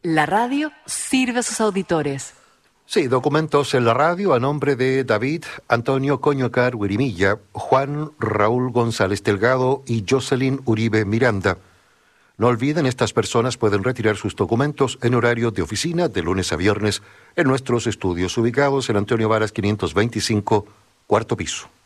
La radio sirve a sus auditores. Sí, documentos en la radio a nombre de David Antonio Coñocar Huirimilla, Juan Raúl González Delgado y Jocelyn Uribe Miranda. No olviden, estas personas pueden retirar sus documentos en horario de oficina de lunes a viernes en nuestros estudios ubicados en Antonio Varas 525, cuarto piso.